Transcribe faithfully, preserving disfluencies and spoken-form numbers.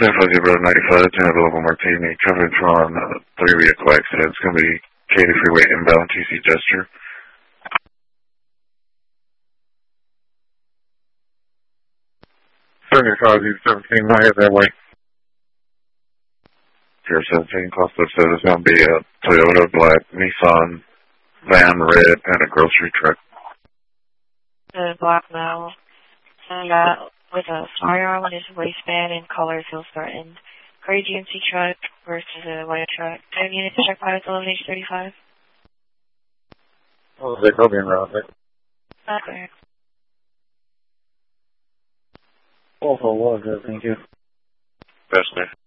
San Fuzzy Road ninety-five, ten Available Martini, coverage on uh, three vehicle accident. It's going to be Katy Freeway inbound, T C Gesture. seventy-five, seventeen, I head that way. Pier seventeen, cost of said it's going to be a Toyota black, Nissan van red, and a grocery truck. The black male, and uh, with a firearm on his waistband and color feels threatened. Gray G M C truck versus a white truck. ten units check pilot eleven H thirty-five. Oh, they will be in route. Okay. Oh, for what? Thank you. Best, man.